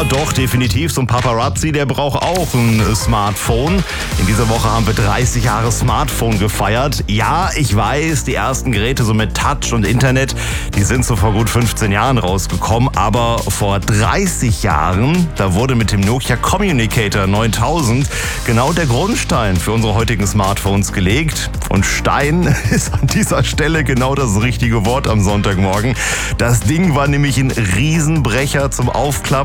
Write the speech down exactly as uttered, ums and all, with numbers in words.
Ja, doch, definitiv. So ein Paparazzi, der braucht auch ein Smartphone. In dieser Woche haben wir dreißig Jahre Smartphone gefeiert. Ja, ich weiß, die ersten Geräte so mit Touch und Internet, die sind so vor gut fünfzehn Jahren rausgekommen. Aber vor dreißig Jahren, da wurde mit dem Nokia Communicator neuntausend genau der Grundstein für unsere heutigen Smartphones gelegt. Und Stein ist an dieser Stelle genau das richtige Wort am Sonntagmorgen. Das Ding war nämlich ein Riesenbrecher zum Aufklappen.